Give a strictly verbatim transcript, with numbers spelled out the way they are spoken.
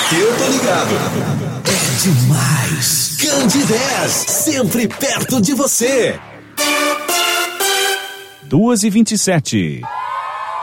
Eu tô ligado. É demais. Candidez, sempre perto de você. duas e vinte e sete.